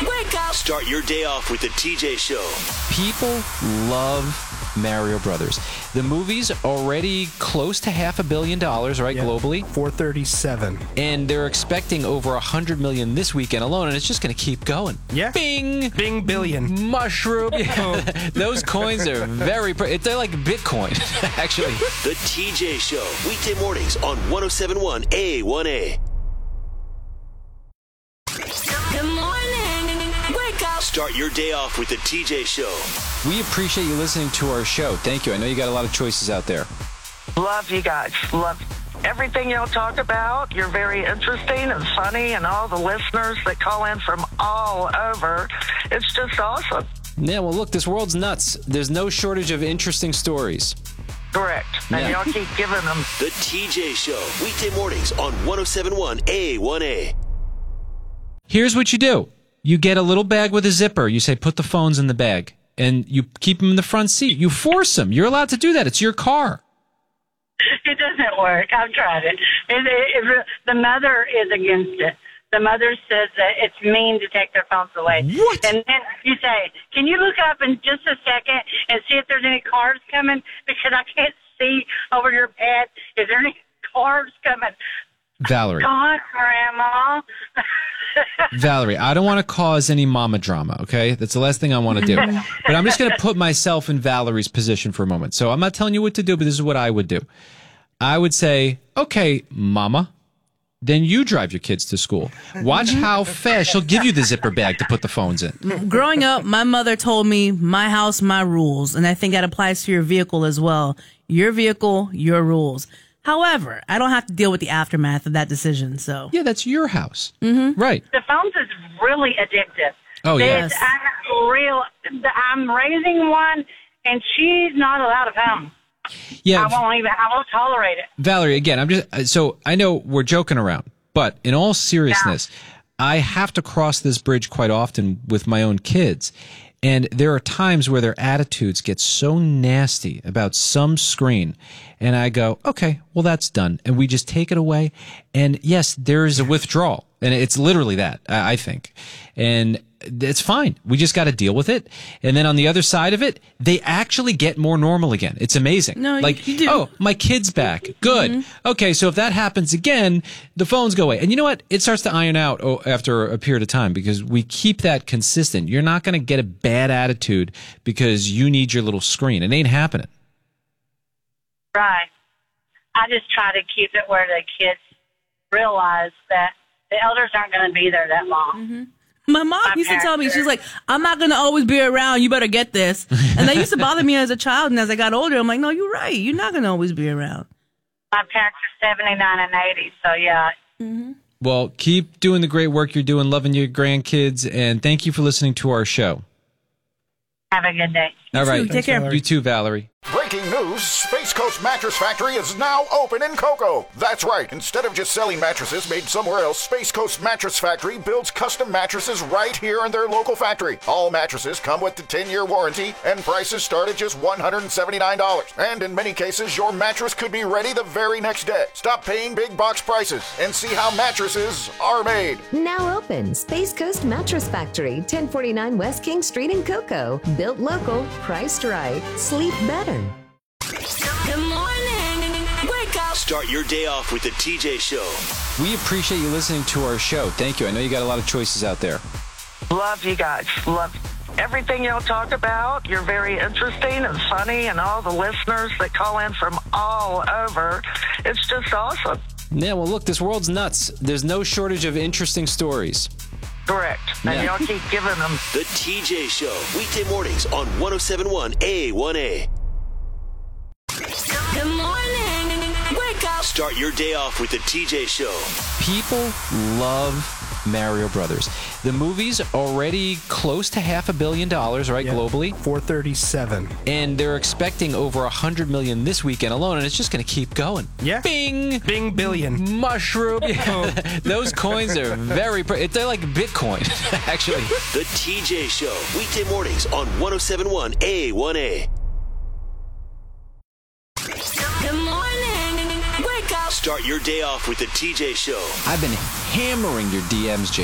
Wake up. Start your day off with the TJ Show. People love Mario Brothers. The movie's already close to $500 million, right, globally? 437. And they're expecting over $100 million this weekend alone, and it's just going to keep going. Yeah. Bing! Bing billion. Mushroom. Those coins are very... They're like Bitcoin, actually. The TJ Show. Weekday mornings on 107.1 A1A. Good morning. Wake up. Start your day off with the TJ Show. We appreciate you listening to our show. Thank you. I know you got a lot of choices out there. Love you guys. Love everything y'all talk about. You're very interesting and funny, and all the listeners that call in from all over. It's just awesome. Yeah, well, look, this world's nuts. There's no shortage of interesting stories. Correct. And y'all keep giving them. The TJ Show. Weekday mornings on 107.1 A1A. Here's what you do. You get a little bag with a zipper. You say, put the phones in the bag. And you keep them in the front seat. You force them. You're allowed to do that. It's your car. It doesn't work. I've tried it. The mother is against it. The mother says that it's mean to take their phones away. What? And then you say, can you look up in just a second and see if there's any cars coming? Because I can't see over your bed. Is there any cars coming? Valerie. God, Grandma. Valerie, I don't want to cause any mama drama, okay? That's the last thing I want to do. But I'm just going to put myself in Valerie's position for a moment. So I'm not telling you what to do, but this is what I would do. I would say, okay, mama, then you drive your kids to school. Watch how fast she'll give you the zipper bag to put the phones in. Growing up, my mother told me, my house, my rules. And I think that applies to your vehicle as well. Your vehicle, your rules. However, I don't have to deal with the aftermath of that decision. So Yeah, that's your house. Mm-hmm. Right. The phones is really addictive. Oh, yes. I'm raising one, and she's not allowed a phone. Yeah. I won't tolerate it. Valerie, again, so I know we're joking around, but in all seriousness, I have to cross this bridge quite often with my own kids. And there are times where their attitudes get so nasty about some screen. And I go, okay, well, that's done. And we just take it away. And yes, there is a withdrawal. And it's literally that, I think. And it's fine. We just got to deal with it. And then on the other side of it, they actually get more normal again. It's amazing. No, like, you do. Oh, my kid's back. Good. Mm-hmm. Okay, so if that happens again, the phones go away. And you know what? It starts to iron out after a period of time because we keep that consistent. You're not going to get a bad attitude because you need your little screen. It ain't happening. Right. I just try to keep it where the kids realize that the elders aren't going to be there that long. Mm-hmm. My mom used to tell me, she's like, I'm not going to always be around. You better get this. And that used to bother me as a child. And as I got older, I'm like, no, you're right. You're not going to always be around. My parents are 79 and 80, so yeah. Mm-hmm. Well, keep doing the great work you're doing, loving your grandkids, and thank you for listening to our show. Have a good day. All right. Take care. You too, Valerie. Breaking news, Space Coast Mattress Factory is now open in Cocoa. That's right. Instead of just selling mattresses made somewhere else, Space Coast Mattress Factory builds custom mattresses right here in their local factory. All mattresses come with the 10-year warranty, and prices start at just $179. And in many cases, your mattress could be ready the very next day. Stop paying big box prices and see how mattresses are made. Now open, Space Coast Mattress Factory, 1049 West King Street in Cocoa. Built local, priced right. Sleep better. Good morning. Wake up. Start your day off with the TJ Show. We appreciate you listening to our show. Thank you. I know you got a lot of choices out there. Love you guys. Love everything y'all talk about. You're very interesting and funny, and all the listeners that call in from all over. It's just awesome. Yeah, well, look, this world's nuts. There's no shortage of interesting stories. Correct. And y'all keep giving them. The TJ Show. Weekday mornings on 107.1 A1A. Good morning. Wake up. Start your day off with the TJ Show. People love Mario Brothers. The movie's already close to $500 million, right, globally? 437. And they're expecting over $100 million this weekend alone, and it's just going to keep going. Yeah. Bing! Bing billion. Mushroom. Those coins are very... They're like Bitcoin, actually. The TJ Show. Weekday mornings on 107.1 A1A. Good morning. Wake up. Start your day off with the TJ Show. I've been hammering your DMs, Jay.